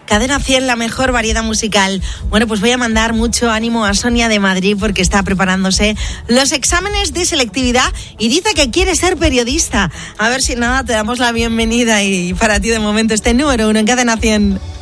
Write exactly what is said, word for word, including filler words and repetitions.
Cadena cien, la mejor variedad musical. Bueno, pues voy a mandar mucho ánimo a Sonia de Madrid porque está preparándose los exámenes de selectividad y dice que quiere ser periodista. A ver si nada, te damos la bienvenida y para ti de momento este número uno en Cadena cien.